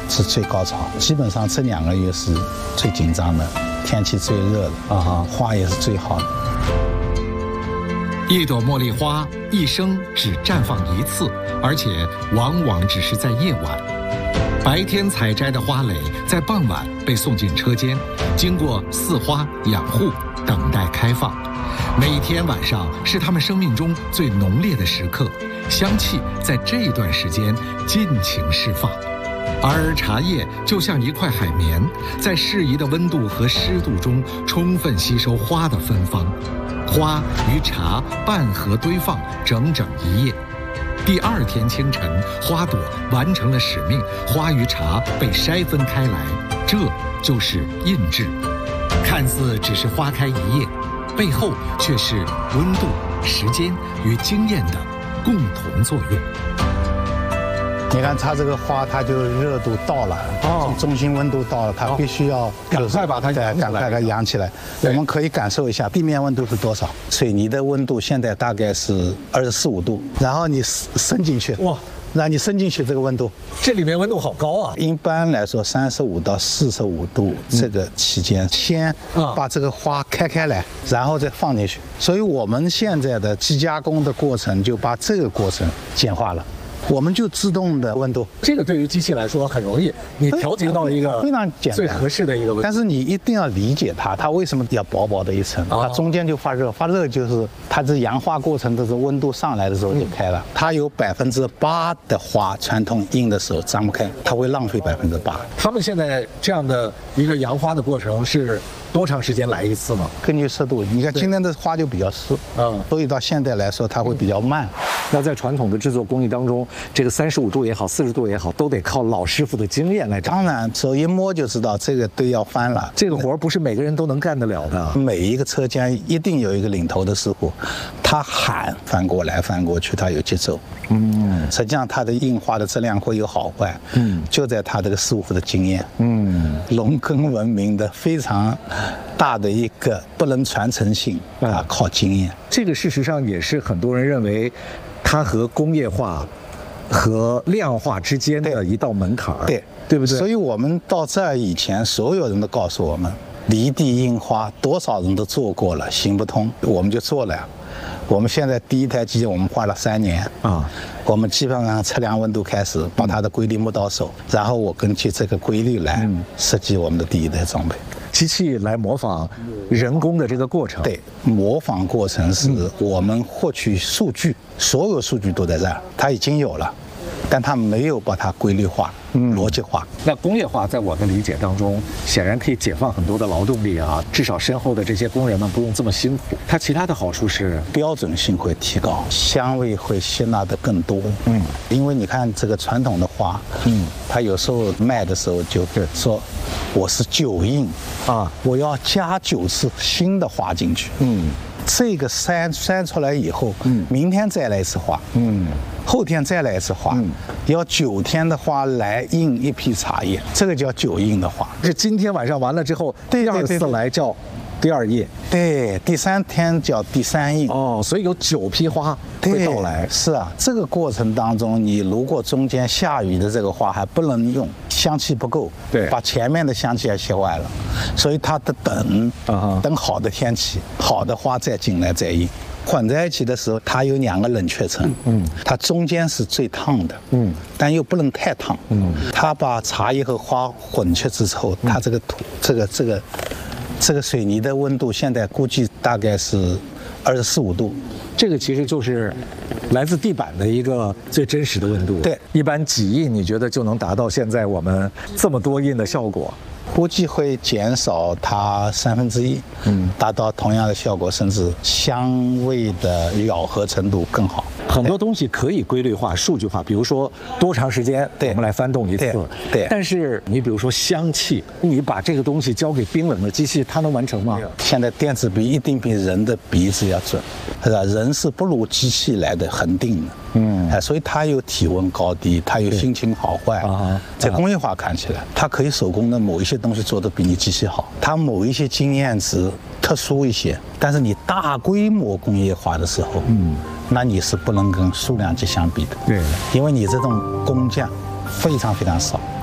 是最高潮，基本上这2个月是最紧张的，天气最热的花也是最好的。 一朵茉莉花一生只绽放一次，而且往往只是在夜晚。白天采摘的花蕾在傍晚被送进车间，经过饲花、养护，等待开放。每天晚上是他们生命中最浓烈的时刻，香气在这段时间尽情释放。而茶叶就像一块海绵，在适宜的温度和湿度中充分吸收花的芬芳。花与茶半合堆放整整1夜。第2天清晨，花朵完成了使命，花与茶被筛分开来，这就是印制。看似只是花开1夜，背后却是温度、时间与经验的共同作用。 你看它这个花，它就热度到了，中心温度到了，它必须要赶快把它赶快给它扬起来。我们可以感受一下地面温度是多少。水泥的温度现在大概是24、5度，然后你伸进去，哇，让你伸进去这个温度， 这里面温度好高啊！ 一般来说35到45度这个期间，先把这个花开来，然后再放进去。所以我们现在的机加工的过程就把这个过程简化了。我们就自动的温度， 这个对于机器来说很容易，你调节到一个非常简单、 最合适的一个温度。 但是你一定要理解它为什么要薄薄的一层，它中间就发热，发热就是它这氧化过程的时候温度上来的时候就开了。它有8%的花，传统硬的时候张不开，它会浪费8%。 他们现在这样的一个扬花的过程是多长时间来一次呢？ 根据湿度，你看今天的花就比较湿，所以到现在来说它会比较慢。 那在传统的制作工艺当中，这个35度也好，40度也好，都得靠老师傅的经验来掌握。 当然，手一摸就知道这个堆要翻了。 这个活不是每个人都能干得了的。 每一个车间一定有一个领头的师傅，他喊翻过来翻过去，他有节奏。实际上他的印花的质量会有好坏，就在他这个师傅的经验。农耕文明的非常大的一个不能传承性靠经验。 这个事实上也是很多人认为，它和工业化和量化之间的一道门槛，对不对？ 所以我们到这儿以前，所有人都告诉我们，离地印花多少人都做过了，行不通，我们就做了呀。我们现在第一台机我们花了3年我们基本上测量温度开始，把它的规律摸到手，然后我根据这个规律来设计我们的第一代装备。 机器来模仿人工的这个过程。 对，模仿过程是我们获取数据，所有数据都在这儿，它已经有了，但它没有把它规律化、逻辑化。 那工业化在我的理解当中，显然可以解放很多的劳动力啊，至少身后的这些工人们不用这么辛苦。它其他的好处是标准性会提高，香味会吸纳的更多。因为你看这个传统的花，它有时候卖的时候就说我是9印我要加9次新的花进去。这个筛出来以后，明天再来一次花，后天再来一次花，要9天的花来印一批茶叶，这个叫9印的花。 这今天晚上完了之后，第2次来叫第2页， 对，第3天叫第3印。 所以有9批花会到来。 是啊，这个过程当中，你如果中间下雨的这个花还不能用，香气不够，把前面的香气也吸坏了，所以它得等好的天气，好的花再进来再印。混在一起的时候，它有2个冷却层，它中间是最烫的，但又不能太烫，它把茶叶和花混去之后，它这个土这个水泥的温度现在估计大概是24、5度， 这个其实就是来自地板的一个最真实的温度。 对， 一般几印你觉得就能达到现在我们这么多印的效果？ 估计会减少它1/3，达到同样的效果，甚至香味的咬合程度更好。 很多东西可以规律化、数据化，比如说多长时间我们来翻动一次。 对。 但是你比如说香气，你把这个东西交给冰冷的机器，它能完成吗？ 现在电子鼻一定比人的鼻子要准，是吧？人是不如机器来的恒定的。所以它有体温高低，它有心情好坏。在工业化看起来，它可以手工的某一些东西做得比你机器好，它某一些经验值特殊一些。但是你大规模工业化的时候，那你是不能跟数量级相比的。因为你这种工匠非常非常少。